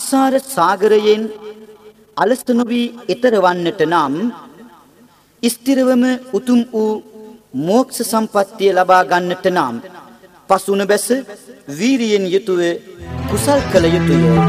සංසාර සාගරයෙන් අලස නොවි ඈතර වන්නට නම් ස්ථිරවම උතුම් වූ මෝක්ෂ සම්පත්තිය ලබා ගන්නට නම් පසුන බැස වීරියෙන් යුතුව කුසල් කළ යුතුය.